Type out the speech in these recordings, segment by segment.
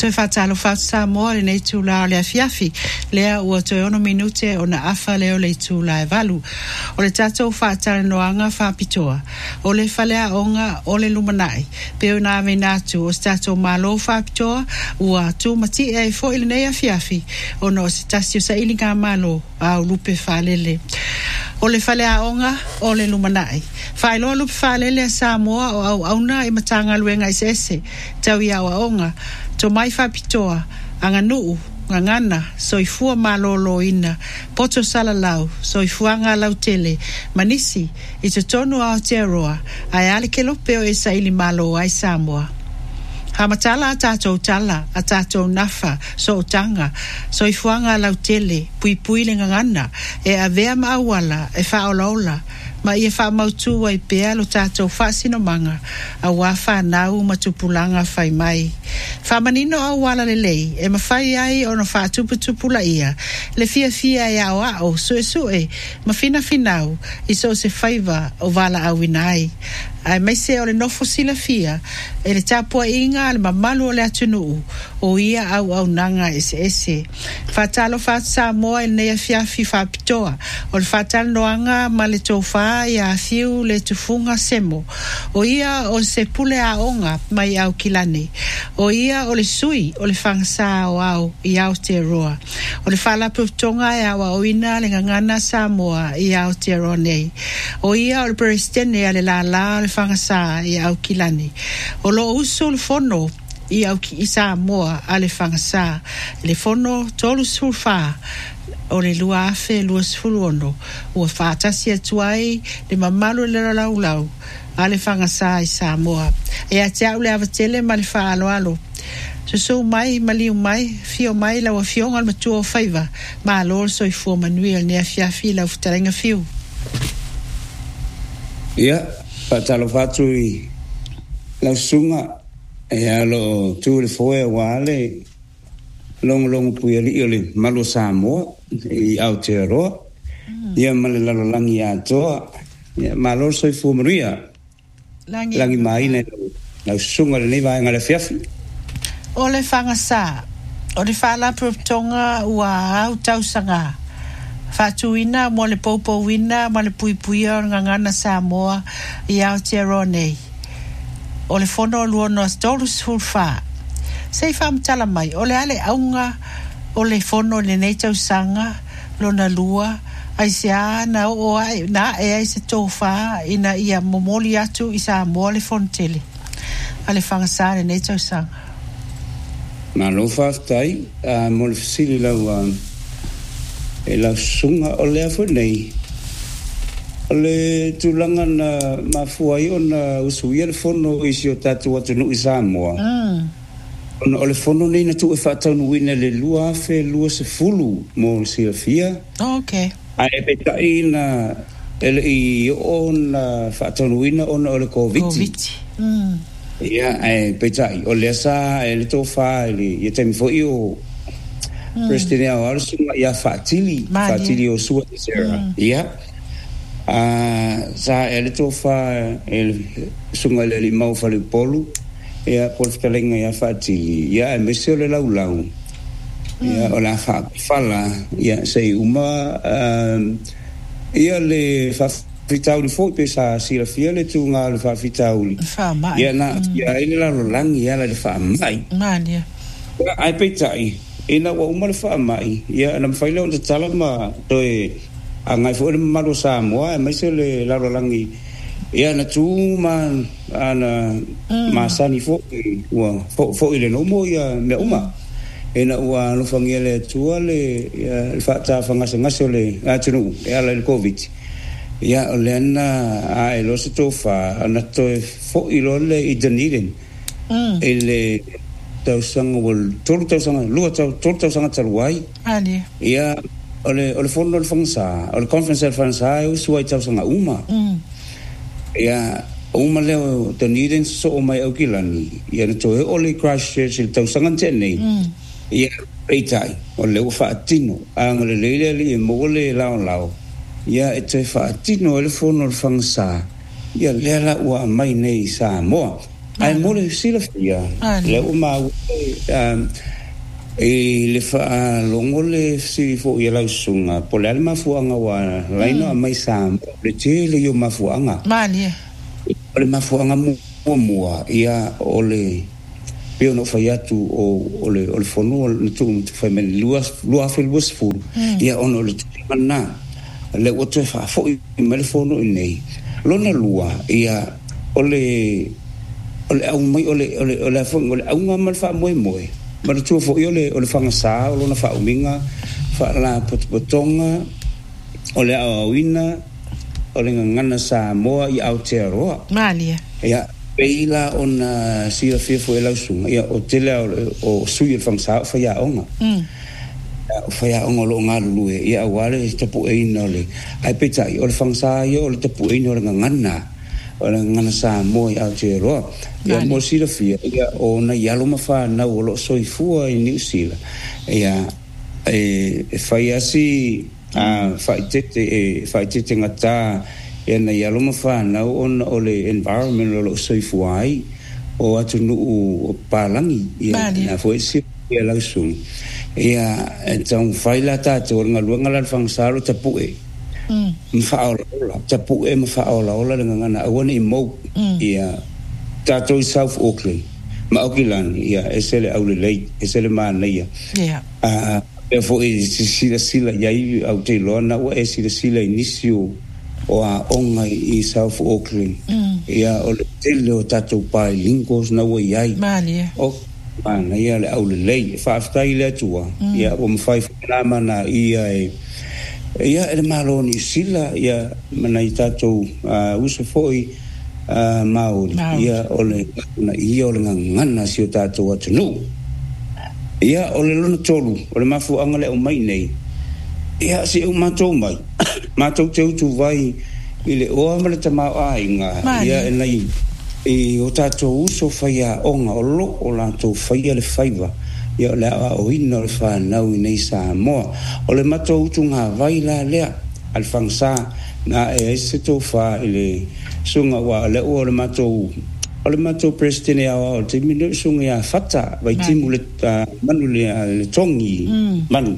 Toi whatalo whatsa moa le nei tūla le afiafi. Lea ua toi ono minute o na afa leo le tūla e valu. O le tatou whatale noanga whapitoa. O le whalea onga o le lumanai. Peo na ave natu o statou malo whapitoa. Ua tu mati e fo ili nei afiafi. O no se tasio sa ili ngā malo au lupe whalele. O le whalea onga o le lumanai. Whailoa lupe whalele a Samoa o au auna i matanga luenga ese. Tau ia o onga. To mai whapitoa, anga nuu, ngangana, soifua malolo ina, poto salalau, soifuanga lautele, manisi, i te tonu a Aotearoa, ai ale ke lopeo e saili malo ai Samoa. Hamatala a tātou nafa, so otanga, soifuanga lautele, pui le ngangana, e avea maawala, e whaolaola, ma ia wha mautua i pea lo tātou whaasino manga a wafa nau matupulanga whai mai. Wha manino au wala le lei, e mawhai ai o na wha tuputupula ia, le fia e ao sue, ma fina finau, i so se whaiva o wala au inai. Ai mai se o le nofo sila fia, e le tapua inga le mamalu o le atunuu, o ia au nanga ese. Whatalo whatsa moa e nea fiafi whapitoa, o le whatalo noanga ma le tofa ia fiu le tufunga semo. O ia o se pule a onga mai au kilane. O ia o le sui o le whangsa o au i Aotearoa. O le whalaputonga e awa o ina le ngangana Samoa i Aotearoa nei. O ia o le presidente a le la le whangasa i au kilane. O lo uso le fono i au ki Samoa a le whangasa. Le fono tolu sulfa o le lua afe lua sfuluono ua whaatasi atuai le mamalu le laulau a le whangasa i Samoa. E a te au le avatele ma le whaaloalo. So mai, maliu mai, fio mai lau a fionga al matua o whaiva ma alol so i fua manuia nea fiafi lau futarenga fiu. Ia, patalo fatu i lau sunga e alo tu le foe wale long pui ali ole malo Samoa i Aotearoa. Ia male lalo langi atoa. Ia malo so i fua manuia. Langi mai ne lau sunga le nei vai ngale fiafi. O le whangasa, o le whalaputonga ua au tausanga. Whatuina, mo le poupouina, mo le puipuia o ngangana Samoa i Aotearoa nei. O le fono luono stolu sulfa. Sei whamtala mai, o le ale aunga, o le fono le nei tausanga, lona lua, ai se a na o ai, na e ai se tofa, ina ia momoli atu i Samoa le fontele. Ale whangasa le nei tausanga. Ma lo whaftai, mo le fasili lau e lau sunga o le afu nei. O le tūlanga na mafuai o na usuia le fono i si o tatu atunu i Samoa. O le fono nei na tu e whaatanu wina le lua afe lua se fulu mo le silafia. Okay. A e petai na ele i o na whaatanu wina o na o le COVID. Ia, e petai, o le asa, e le tofa, e temi fo i o Presidente au arsunga ia whaatili o sua i sera. Ia, sa e le tofa, e sunga le li mau whale polu, ia polfitalenga ia whaatili. Ia, e mese o le laulau. Ia, o la whala, ia, sei uma, ia le Fitauli foi pesa sila fia le tu nga le fa fitauli. Fa ia na ia ile la langi ia le fa mai. Mania. Ai petai ina wa uma le fa mai. Ia na faile o tala ma toe anga fo le malo Samoa mai se le la langi. Ia na tu ma ana masani fo wa fo ile no mo ia me uma. Ena wa no fangele tu le fa ta fanga ngase le atunu ia le COVID. Ia o le ana a e lo se tofa ana toe fo i lo le i Dunedin e le tausanga wal tolu tausanga lua tolu tausanga taluai ia o le fono le fangsa o le conference le fangsa e usua i tausanga uma ia uma leo Dunedin so o mai au kilani ia na toe o le Christchurch le tausanga tenei ia peitai o le ufa atino anga le leile li e mo le lao ia e te whaatino ele fono le whangsa ia lela ua mai nei Samoa ai mo le sila fia le uma le fa longo le si fo ia la sunga po le alma fuanga wa laino mai sam le tele yo mafuanga mali le mafuanga mua ia ole peo no fai atu o le fono le tu fai men lua fel was fu ia ono le mana le o te fa fo i me le fono nei lona lua ia ole au mai ole fo ole au mal fa moi ma tu fo i ole fanga sa lona fa uminga fa la potonga ole awina ole ngana sa moa i Aotearoa mali ia peila ona sia fefo ela sunga ia o tele o sui fangsa fa ya onga fa ya onga lo ngalu ia wale tapu e nole ai peta i o fangsa yo o tapu e nole ngana sa mo i Aotearoa ia mo sia fia ia ona yalo mafa na o lo soifua i New Zealand ia fa ya si fa tete ngata e na yalo mafana on ole environment lo soifuai o atu no palangi ia na foi se ia sum ia então faila ta to nga luanga la fangsalo tapu e mfaola tapu e mfaola ola ngana awani mo ia tato South Auckland ma Auckland ia esele aulelei esele mana ia e foi sila ia au te lona o sila inisio o a onga i South Auckland ia o le tele o tatou pai lingos na wa iai o mana ia le au le lei whaaftai le atua ia o mwhai whanama na ia ia ele maloni sila ia mana i tatou usa foi Maori ia o le ia o le ngana si o tatou atunu ia o le lona tolu o le mafu anga le o mai nei ia si o matou mai matou te utu vai i le oa male tamau ainga ia enai i o tatou uso whaia onga o lo o latou whaia le whaiva ia o le a o ina o le whanau i nei Samoa o le matou utu ngā vai la lea al whangsa na e se tō wha i le sunga wa le o le matou presidente o te minu sunga ia whata vai timu le manu le tongi manu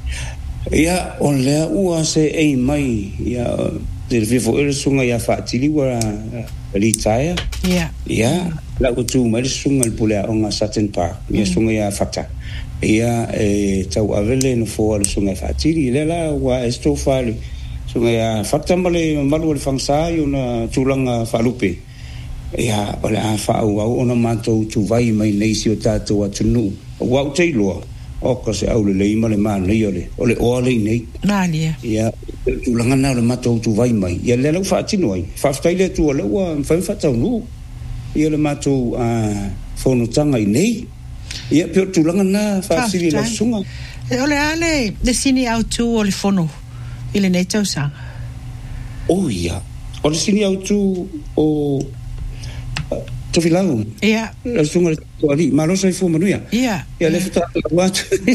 ia o lea ua se ei mai ia te vifo ele sunga ia whaatili wa retire ia la utu mai sunga le pulea o ngā Sutton Park ia sunga ia whata ia tau avele no fo le sunga whaatili le la wa esto whale sunga ia whata male malu le whangsa i una tūlanga whalupe ia o le a whaau au ona mātou tu vai mai neisi o tātou atunu wau teiloa o ka se au le leima le mana i o le oa le nei mania ia tu langana le matou tu vai mai ia le lau whaatino ai whaftai le tu o le ua whawhatau nu ia le matou whonotanga i nei ia pio tu langana whaasiri la sunga o le ale le sini au tu o le whono i le nei tausanga o ia o le sini au tu o Tofilau. Ia. La sunga to ali, ma lo sai fu manuia. Ia. Ia le futa wat.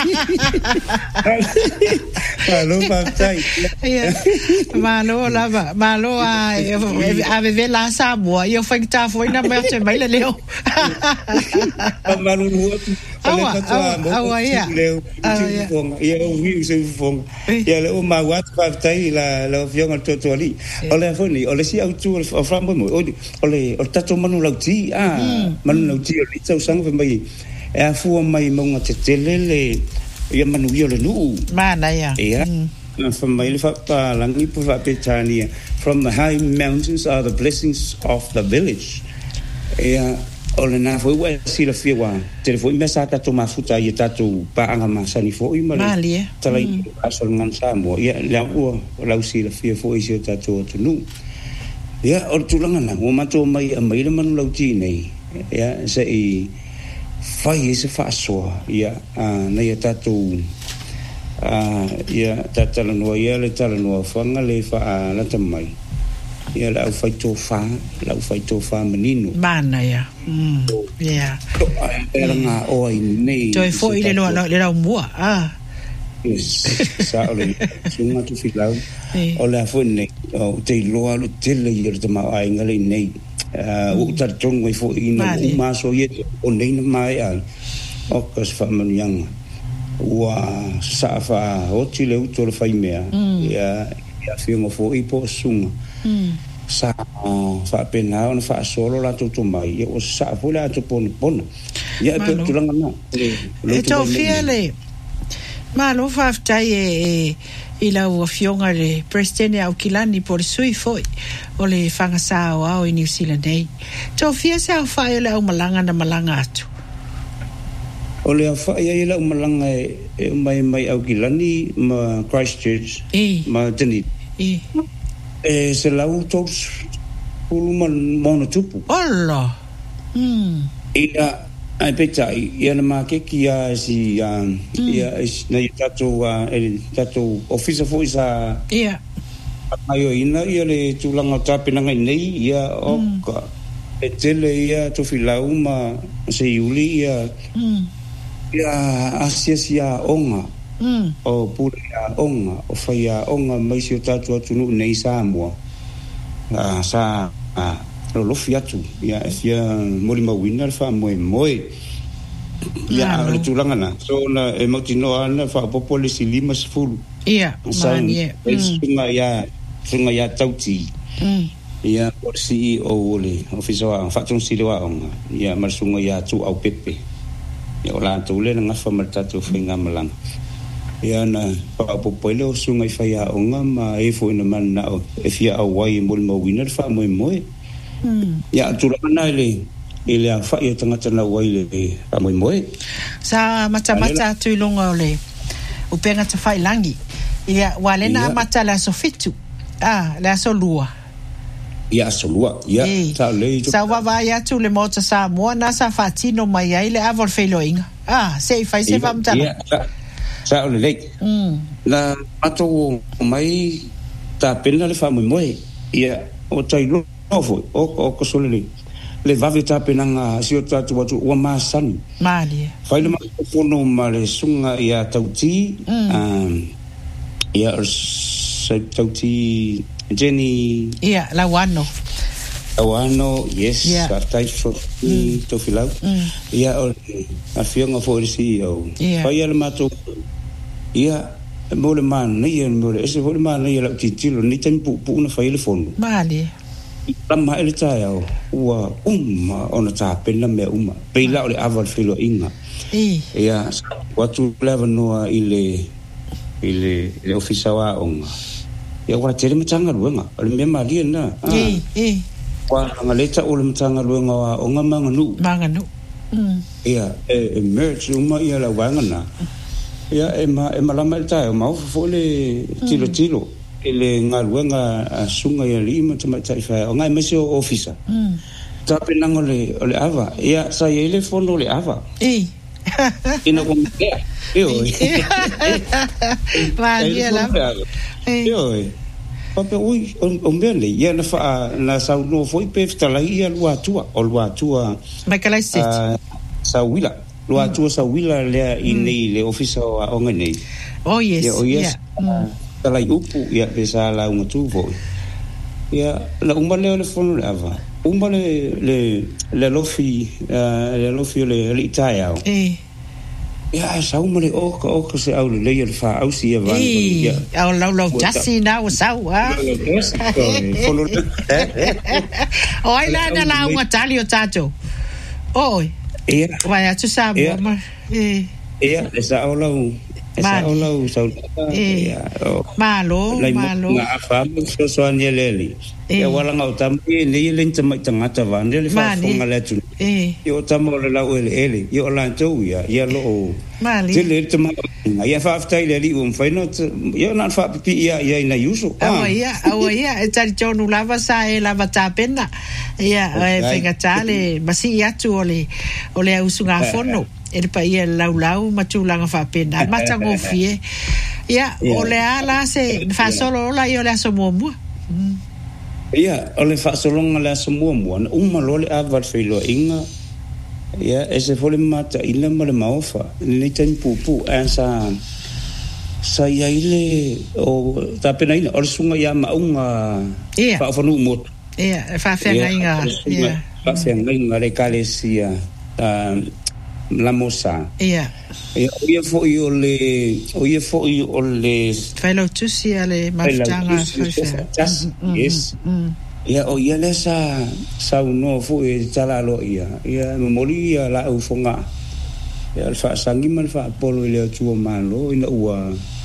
Malo pa tai. Ia. Malo lava, malo a ave la Samoa, io fai ta foi na merce mai le leo. Malo no Awa ia. Ia o viu se fong. Ia le o ma wat pa tai la fiona to ali. Ole foni, ole si au tu o frambo mo. Ole o tato manu lauti manu lauti o li tau sang mai e a fu mai monga te telele ia manu io le nu mana ia from mai fa pa langi pu fa petania from the high mountains are the blessings of the village ia ole na foi wa si la fiwa te foi mesa ta to mafuta ia tatu pa anga masani foi mali talai asol ngan samo ia la u la si la fia foi si tatu tu ia o tulanga o mato mai le manu lauti nei ia se i fai se fa so ia na ia tatu ia tatala no ia le tala no fanga le fa la tamai ia la fai to fa menino mana ia ia era nga o nei toi foi le lo mua sa ole sunga tu filau ole afone o te loa le tele i te ma ai ngale nei o tar tongo fo ina o maso ye o nei mai ai o kas fa manianga wa sa fa o tile o tole fai mea ya fiengo fo i po sunga sa fa pena ona fa solo la to mai o sa fo la to pon ya pe tulanga na e to fiele malo fa tai e la o fionga le presidente au kilani por sui foi o le fanga sao au i New Zealand dei to fia sa fa le au malanga na malanga atu o le fa ia le malanga e mai au kilani ma Christchurch ma teni e se la utos puluman monotupu olla ida ai petai ia na makeki ia si ia na tato el tato officer for isa ayo ina ia le tulanga tapena ngai nei ia oka e tele ia to filau ma se yuli ia asia onga o pura onga o faia onga mai si tato atu nei Samoa sa lo fiatu ya sia mori ma winner fa moi ya le tulanga na so na e motino ana fa popole si limas full man sunga ya tauti ya por si o le ofisa fa tun si lewa ya mar sunga ya tu au pepe ya ola tu le nga fa mar tatu finga malang ya na pa popole o sunga fa ya onga ma e fo ina man na e fia awai mol ma winner fa moi ya tulana ile fa ia tangata na waile a moi sa mata tu longa ole o penga te fai langi ia wale na mata la sofitu la solua ia ta le sa wa ya tu le mota sa mo na sa fatino mai ile avol feloinga sei fai se va mata sa ole le na mato mai ta pena le fa moi ia o tai ofo o ko sole le vavita penanga sio tatu watu wa masani mali fai le fono male sunga ia tauti ia tauti Jenny lawano yes tai fo to filau ia a fianga fo si o fai le mato ia mole man ni mole ese mole man ni la titilo ni tempo na fai le fono mali lama ele taia ua ona tapena me peila o le aval filo inga ia watu leva noa ile ofisa wa onga ia wa tere matanga luenga o le mema lia na wa ngaleta o le matanga luenga wa onga manganu ia merge ia la wangana ia ema lama ele taia mau fo le tilo ele ngaluenga sunga ya lima tama taifa ngai mesio officer tapi nangole ole ava ya saya ile fono le ava ina ko vale la pape ui ombele ya na fa na sa no foi pefta la ia luatua Michael State sa wila luatua le ile officer o ngene yes la upu ya pesa la un tuvo ya la umbale le fono le ava umbale le lofi le itaia ya sa umbale o se au le le fa au si ava ya au lo just now so fono oi la un talio tato oi vai tu sabe esa au malo na afamu so anyeleli ya wala nga utambi ni le tangata vande le fa fonga le tu yo tamo le la ele yo la tu ya lo le tama ya fa afta ile li faino yo na fa pi ya ina yuso ya tari tonu lava sa e lava tapena ya venga tale basi ya tu ole usunga fono ele pa ia lau matulanga fa pena matango fie ya ole ala se fa solo la yo la somo ia ole fa solo la somo malo le avar filo inga ya ese fole mata ina male maofa ni tempo ansa sa ia ile o ta pena ina ole sunga ya maunga fa fonu mo Ia, whawhenga inga. Ia. Whawhenga inga le kalesia. La mosa. Ia. Ia fo i o le Whailo tusi ale mafutanga. Yes. Ia o ia le sa uno fo e talalo ia. Ia memori ia la ufonga. Ia fa sangi man fa polo ile tua malo ina ua